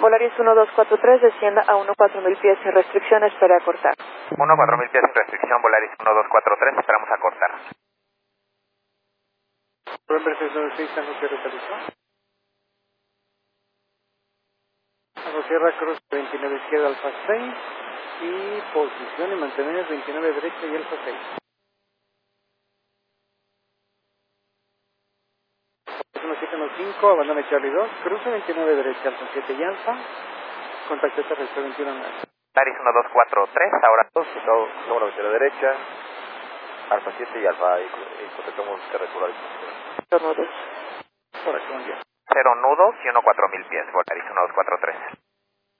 Volaris 1243, descienda a 14000 pies sin restricción, espere a cortar. 14000 pies sin restricción, Volaris 1243, esperamos a cortar. November 696, San José Realizó. San José Sierra Cruz 29 izquierda, Alfa 6. Y posición y mantener 29 derecha y Alfa 6. 1715, abandona Charlie 2, cruce 29 derecha, Alfa 7 y Alfa. Contacto terrestre 21 9. Volaris 1243, ahora 2, número 29 derecha, Alfa 7 y Alfa, y contactamos terrestre. Torno 2. Por aquí, buen día. 0 nudos y 14000 pies, Volaris 1243.